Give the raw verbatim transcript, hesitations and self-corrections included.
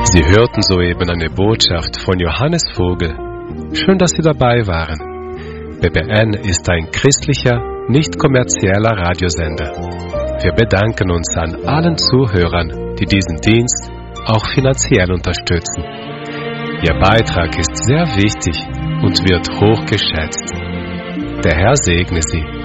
Sie hörten soeben eine Botschaft von Johannes Vogel. Schön, dass Sie dabei waren. B B N ist ein christlicher, nicht kommerzieller Radiosender. Wir bedanken uns an allen Zuhörern, die diesen Dienst auch finanziell unterstützen. Ihr Beitrag ist sehr wichtig und wird hoch geschätzt. Der Herr segne Sie.